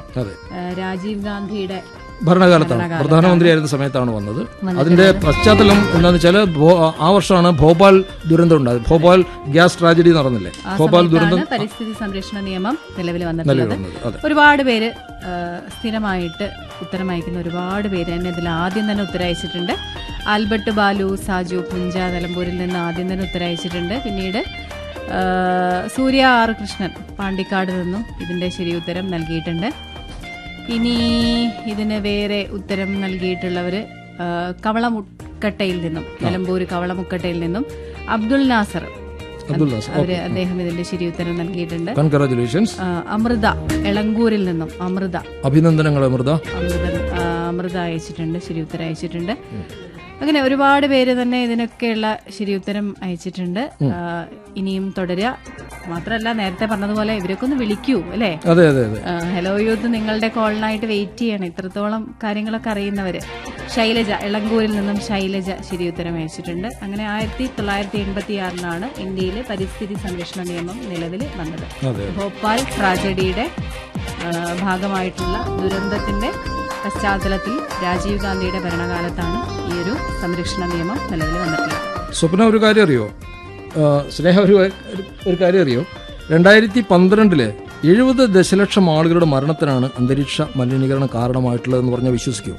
രാജീവ് ഗാന്ധിയുടെ ഭരണകാലത്താണ്, പ്രധാനമന്ത്രിയായിരുന്ന സമയത്താണ് വന്നത്. അതിന്റെ പശ്ചാത്തലം എന്താണെന്ന് വെച്ചാൽ ആ വർഷമാണ് ഭോപ്പാൽ ദുരന്തം ഉണ്ടായത്. ഭോപ്പാൽ ഗ്യാസ് ട്രാജഡി നടന്നില്ലേ, ഭോപ്പാൽ ദുരന്തം. പരിസ്ഥിതി സംരക്ഷണ നിയമം നിലവിൽ വന്നിട്ടുള്ളത്. ഒരുപാട് പേര് സ്ഥിരമായിട്ട് ഉത്തരം അയക്കുന്ന ഒരുപാട് പേര് തന്നെ ഇതിൽ ആദ്യം തന്നെ ഉത്തരയച്ചിട്ടുണ്ട്. ആൽബർട്ട് ബാലു, സാജു പുഞ്ച നിലമ്പൂരിൽ നിന്ന് ആദ്യം തന്നെ ഉത്തരയച്ചിട്ടുണ്ട്. പിന്നീട് സൂര്യ ആർ കൃഷ്ണൻ പാണ്ടിക്കാട് നിന്നും ഇതിന്റെ ശരി ഉത്തരം നൽകിയിട്ടുണ്ട്. ഇനി ഇതിന് വേറെ ഉത്തരം നൽകിയിട്ടുള്ളവര് കവളമുക്കട്ടയിൽ നിന്നും, നിലമ്പൂര് കവളമുക്കട്ടയിൽ നിന്നും അബ്ദുൽ നാസർ, അദ്ദേഹം ഇതിന്റെ ശരി ഉത്തരം നൽകിയിട്ടുണ്ട്. കൺഗ്രാറ്റുലേഷൻസ്. അമൃത എളങ്കൂരിൽ നിന്നും, അഭിനന്ദനങ്ങൾ. അമൃത അയച്ചിട്ടുണ്ട്, ശരി ഉത്തരം അയച്ചിട്ടുണ്ട്. അങ്ങനെ ഒരുപാട് പേര് തന്നെ ഇതിനൊക്കെയുള്ള ശരി ഉത്തരം അയച്ചിട്ടുണ്ട്. ഇനിയും തുടരുക. മാത്രല്ല നേരത്തെ പറഞ്ഞതുപോലെ ഇവരൊക്കെ ഒന്ന് വിളിക്കൂ അല്ലേ. ഹലോ യൂത്ത് നിങ്ങളുടെ കോളിനായിട്ട് വെയിറ്റ് ചെയ്യണം, ഇത്രത്തോളം കാര്യങ്ങളൊക്കെ അറിയുന്നവര്. ശൈലജ എളങ്കൂരിൽ നിന്നും ശൈലജ ശരി ഉത്തരം അയച്ചിട്ടുണ്ട്. അങ്ങനെ 1986 ഇന്ത്യയിലെ പരിസ്ഥിതി സംരക്ഷണ നിയമം നിലവിൽ വന്നത്. ഭോപ്പാൽ ട്രാജഡിയുടെ ഭാഗമായിട്ടുള്ള ദുരന്തത്തിന്റെ പശ്ചാത്തലത്തിൽ രാജീവ് ഗാന്ധിയുടെ ഭരണകാലത്താണ് ഈ ഒരു സംരക്ഷണ നിയമം നിലവിൽ വന്നിട്ടുള്ളത്. സ്വപ്ന, ഒരു കാര്യം അറിയോ, സ്നേഹ, ഒരു കാര്യം അറിയോ, 2012 70 ദശലക്ഷം ആളുകളുടെ മരണത്തിനാണ് അന്തരീക്ഷ മലിനീകരണം കാരണമായിട്ടുള്ളതെന്ന് പറഞ്ഞാൽ വിശ്വസിക്കുമോ?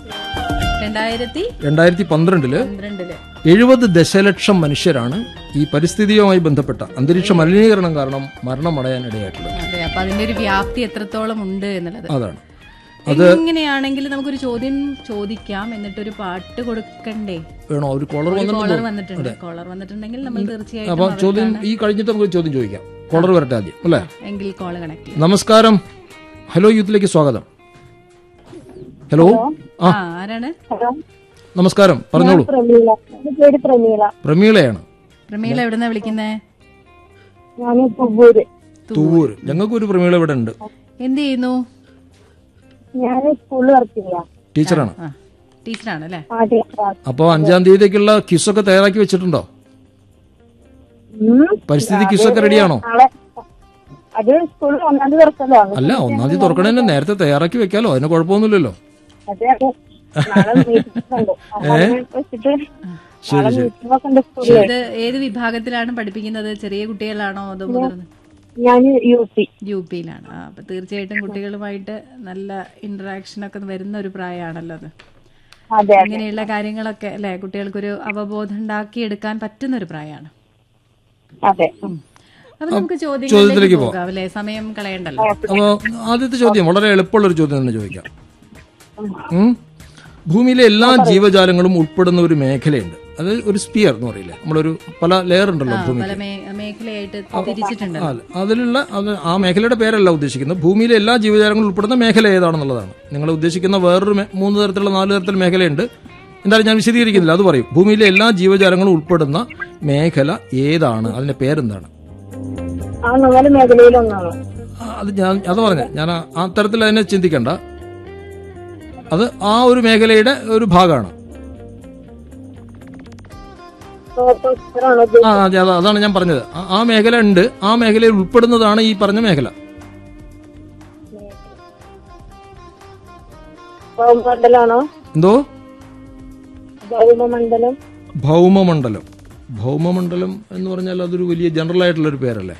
2012 70 ദശലക്ഷം മനുഷ്യരാണ് ഈ പരിസ്ഥിതിയുമായി ബന്ധപ്പെട്ട അന്തരീക്ഷ മലിനീകരണം കാരണം മരണമടയാൻ ഇടയായിട്ടുള്ളത്. അതെ, അപ്പൊ അതിന്റെ ഒരു വ്യാപ്തി എത്രത്തോളം ഉണ്ട് എന്നുള്ളത് അതാണ്. ഇങ്ങനെയാണെങ്കിൽ നമുക്കൊരു ചോദ്യം ചോദിക്കാം, എന്നിട്ടൊരു പാട്ട് കൊടുക്കണ്ടേ? വേണോ? ഒരു കോളർ വന്നിട്ടുണ്ട്. കോളർ വന്നിട്ടുണ്ടെങ്കിൽ നമ്മൾ തീർച്ചയായും അപ്പൊ ചോദ്യം ഈ കഴിഞ്ഞിട്ട് നമുക്ക് ചോദ്യം ചോദിക്കാം. കോളർ വരട്ടെ ആദ്യം അല്ലേ? എങ്കിൽ കോൾ കണക്ട്. നമസ്കാരം, ഹലോ യൂത്തിലേക്ക് സ്വാഗതം. ഹലോ, ആരാണ്? നമസ്കാരം, പറഞ്ഞോളൂ. പ്രമീളയാണ്. പ്രമീള എവിടുന്നാ വിളിക്കുന്നേ? തൂവൂര്. ഞങ്ങൾക്കൊരു പ്രമീള ഇവിടെ ഉണ്ട്. എന്ത് ചെയ്യുന്നു? ടീച്ചറാണ്. ടീച്ചറാണ് അല്ലേ? അപ്പൊ 5-ാം തീയതിക്കുള്ള ക്വിസൊക്കെ തയ്യാറാക്കി വെച്ചിട്ടുണ്ടോ? പരിസ്ഥിതി ക്വിസൊക്കെ റെഡിയാണോ? അല്ല, 1-ാം തീയതി തുറക്കണേന്നെ നേരത്തെ തയ്യാറാക്കി വെക്കാലോ, അതിന് കുഴപ്പമൊന്നുമില്ലല്ലോ. ശരി ശരി. ഏത് വിഭാഗത്തിലാണ് പഠിപ്പിക്കുന്നത്? ചെറിയ കുട്ടികളാണോ അതോ യു പിയിലാണ്? അപ്പൊ തീർച്ചയായിട്ടും കുട്ടികളുമായിട്ട് നല്ല ഇന്ററാക്ഷൻ ഒക്കെ വരുന്ന ഒരു പ്രായമാണല്ലോ അത്. ഇങ്ങനെയുള്ള കാര്യങ്ങളൊക്കെ അല്ലെ കുട്ടികൾക്കൊരു അവബോധം ഉണ്ടാക്കിയെടുക്കാൻ പറ്റുന്ന ഒരു പ്രായമാണ്. അപ്പൊ നമുക്ക് ചോദ്യത്തിലേക്ക് പോകാം അല്ലെ, സമയം കളയണ്ടല്ലോ. അപ്പൊ ആദ്യത്തെ ചോദ്യം വളരെ എളുപ്പമുള്ള ഒരു ചോദ്യം തന്നെ ചോദിക്കാം. ഭൂമിയിലെ എല്ലാ ജീവജാലങ്ങളും ഉൾപ്പെടുന്ന ഒരു മേഖലയുണ്ട്, അത് ഒരു സ്പിയർ എന്ന് പറയില്ലേ, നമ്മളൊരു പല ലെയർ ഉണ്ടല്ലോ ഭൂമിയിൽ. അതിലുള്ള ആ മേഖലയുടെ പേരല്ല ഉദ്ദേശിക്കുന്നത്. ഭൂമിയിലെ എല്ലാ ജീവജാലങ്ങളും ഉൾപ്പെടുന്ന മേഖല ഏതാണെന്നുള്ളതാണ് നിങ്ങൾ ഉദ്ദേശിക്കുന്ന. വേറൊരു 3 തരത്തിലുള്ള 4 തരത്തിലുള്ള മേഖലയുണ്ട്. എന്തായാലും ഞാൻ വിശദീകരിക്കുന്നില്ല, അത് പറയും. ഭൂമിയിലെ എല്ലാ ജീവജാലങ്ങളും ഉൾപ്പെടുന്ന മേഖല ഏതാണ്, അതിന്റെ പേരെന്താണ്? അത് പറഞ്ഞ ഞാൻ ആ തരത്തിൽ അതിനെ ചിന്തിക്കണ്ട. അത് ആ ഒരു മേഖലയുടെ ഒരു ഭാഗമാണ്. അതാണ് ഞാൻ പറഞ്ഞത്. ആ മേഖല ഉണ്ട്, ആ മേഖലയിൽ ഉൾപ്പെടുന്നതാണ് ഈ പറഞ്ഞ മേഖല. എന്തോ? ഭൗമമണ്ഡലം. ഭൗമമണ്ഡലം എന്ന് പറഞ്ഞാൽ അതൊരു വലിയ ജനറൽ ആയിട്ടുള്ള ഒരു പേരല്ലേ?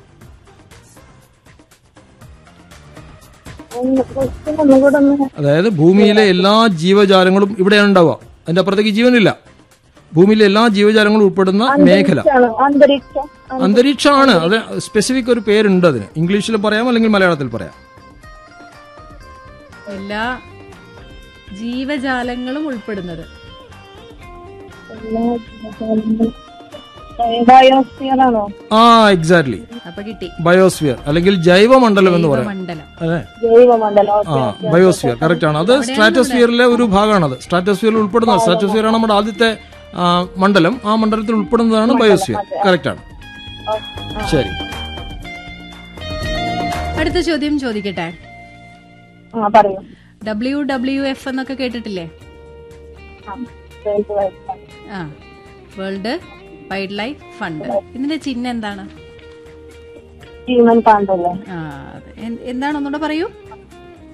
അതായത് ഭൂമിയിലെ എല്ലാ ജീവജാലങ്ങളും ഇവിടെയാണ് ഉണ്ടാവുക, അതിന്റെ അപ്പുറത്തേക്ക് ജീവനില്ല. ഭൂമിയിലെ എല്ലാ ജീവജാലങ്ങളും ഉൾപ്പെടുന്ന മേഖല അന്തരീക്ഷമാണ്. അത് സ്പെസിഫിക് ഒരു പേരുണ്ട് അതിന്. ഇംഗ്ലീഷിൽ പറയാം അല്ലെങ്കിൽ മലയാളത്തിൽ പറയാം. എല്ലാ ജീവജാലങ്ങളും ഉൾപ്പെടുന്നത് എക്സാക്ട്ലി, ബയോസ്ഫിയർ അല്ലെങ്കിൽ ജൈവമണ്ഡലം എന്ന് പറയാം. അതെ, ബയോസ്ഫിയർ കറക്റ്റ് ആണ്. അത് സ്ട്രാറ്റോസ്ഫിയറിലെ ഒരു ഭാഗമാണത്. സ്ട്രാറ്റോസ്ഫിയറിൽ ഉൾപ്പെടുന്ന, സ്ട്രാറ്റോസ്ഫിയർ ആണ് നമ്മുടെ ആദ്യത്തെ മണ്ഡലം. ആ മണ്ഡലത്തിൽ ഉൾപ്പെടുന്നതാണ് ബയോസ്ഫിയർ. കറക്റ്റ് ആണ്. ശരി, അടുത്ത ചോദ്യം ചോദിക്കട്ടെ. WWF എന്നൊക്കെ കേട്ടിട്ടില്ലേ? World wild life fund. ഇതിന്റെ ചിഹ്നം എന്താണ്? എന്താണ് ഒന്നുകൂടെ പറയൂ.